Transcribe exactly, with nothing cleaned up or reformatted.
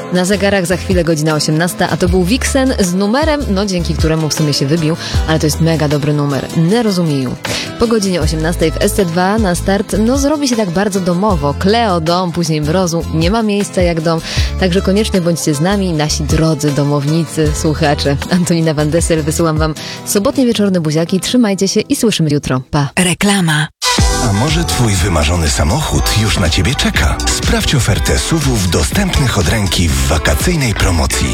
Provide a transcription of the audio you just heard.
Na zegarach za chwilę godzina osiemnasta, a to był Vixen z numerem, no dzięki któremu w sumie się wybił, ale to jest mega dobry numer. Nie rozumieją. Po godzinie osiemnastej w S C dwa na start, no zrobi się tak bardzo domowo. Kleo, dom, później mrozu, nie ma miejsca jak dom, także koniecznie bądźcie z nami, nasi drodzy domownicy, słuchacze. Antonina Van Dessel, wysyłam wam sobotnie wieczorne buziaki, trzymajcie się i słyszymy jutro. Pa. Reklama. A może twój wymarzony samochód już na ciebie czeka? Sprawdź ofertę S U V-ów dostępnych od ręki w wakacyjnej promocji.